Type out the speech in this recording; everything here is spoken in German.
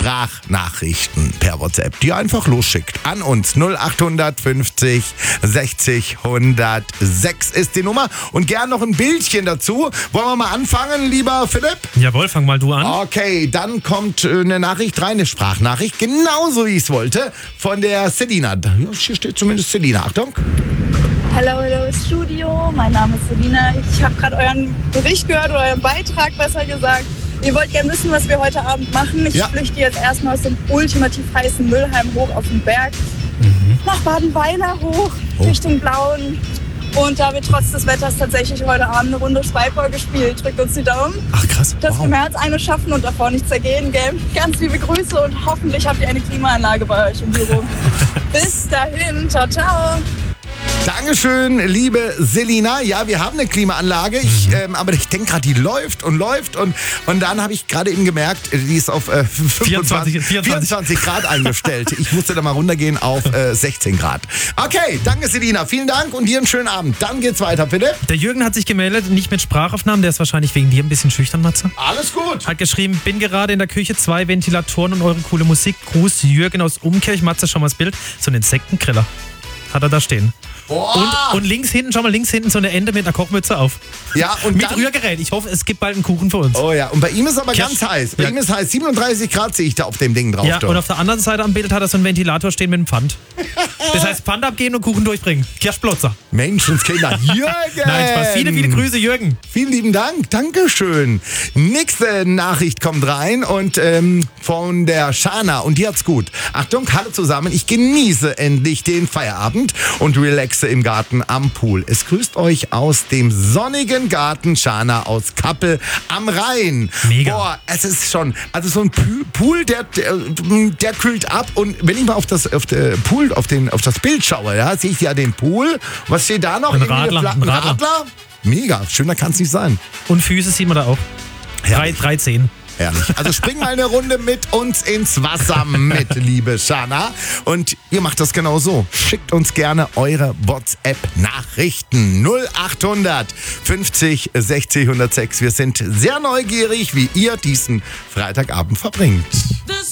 Sprachnachrichten per WhatsApp, die ihr einfach losschickt an uns. 0850 60 106 ist die Nummer. Und gern noch ein Bildchen dazu. Wollen wir mal anfangen, lieber Philipp? Jawohl, fang mal du an. Okay, dann kommt eine Nachricht rein, eine Sprachnachricht, genauso wie ich es wollte, von der Selina. Hier steht zumindest Selina. Achtung. Hallo Studio, mein Name ist Selina. Ich habe gerade euren Bericht gehört oder euren Beitrag, besser gesagt. Ihr wollt gerne wissen, was wir heute Abend machen. Ich flüchte jetzt erstmal aus dem ultimativ heißen Müllheim hoch auf den Berg, nach Badenweiler hoch, Richtung Blauen. Und da wird trotz des Wetters tatsächlich heute Abend eine Runde Spikeball gespielt. Drückt uns die Daumen. Ach krass. Dass wir mehr als eine schaffen und davor nichts ergehen, gell? Ganz liebe Grüße und hoffentlich habt ihr eine Klimaanlage bei euch im Büro. Bis dahin, ciao, ciao. Dankeschön, liebe Selina. Ja, wir haben eine Klimaanlage, aber ich denke gerade, die läuft und dann habe ich gerade eben gemerkt, die ist auf 24 Grad eingestellt. Ich musste da mal runtergehen auf 16 Grad. Okay, danke Selina, vielen Dank und dir einen schönen Abend. Dann geht's weiter, bitte. Der Jürgen hat sich gemeldet, nicht mit Sprachaufnahmen, der ist wahrscheinlich wegen dir ein bisschen schüchtern, Matze. Alles gut. Hat geschrieben, bin gerade in der Küche, 2 Ventilatoren und eure coole Musik. Gruß, Jürgen aus Umkirch. Matze, schau mal das Bild. So ein Insektengriller hat er da stehen. Und links hinten so eine Ente mit einer Kochmütze auf. Ja, und mit Rührgerät. Ich hoffe, es gibt bald einen Kuchen für uns. Oh ja, und bei ihm ist aber ganz heiß. Bei ihm ist heiß. 37 Grad sehe ich da auf dem Ding drauf. Ja, und auf der anderen Seite am Bild hat er so einen Ventilator stehen mit einem Pfand. Das heißt, Pfand abgeben und Kuchen durchbringen. Kirschblotzer. Menschenskinder. Jürgen! Nein, Spaß. Viele Grüße, Jürgen. Vielen lieben Dank. Dankeschön. Nächste Nachricht kommt rein und von der Shana. Und die hat's gut. Achtung, hallo zusammen. Ich genieße endlich den Feierabend und relaxe im Garten am Pool. Es grüßt euch aus dem sonnigen Garten Shana aus Kappel am Rhein. Mega. Boah, es ist schon, also so ein Pool, der kühlt ab und wenn ich mal auf das Bild schaue, ja, sehe ich ja den Pool. Was steht da noch? Ein Radler. Mega, schöner kann es nicht sein. Und Füße sieht man da auch. 3 Zehen. Herrlich. Also spring mal eine Runde mit uns ins Wasser mit, liebe Shana. Und ihr macht das genau so. Schickt uns gerne eure WhatsApp-Nachrichten. 0800 50 60 106. Wir sind sehr neugierig, wie ihr diesen Freitagabend verbringt.